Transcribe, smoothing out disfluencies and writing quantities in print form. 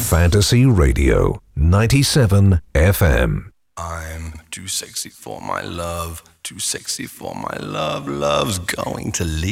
Fantasy Radio, 97 FM. I'm too sexy for my love, too sexy for my love, love's going to leave.